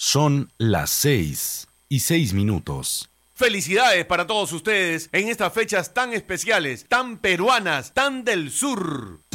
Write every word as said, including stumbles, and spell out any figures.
Son las seis y seis minutos. Felicidades para todos ustedes en estas fechas tan especiales, tan peruanas, tan del sur.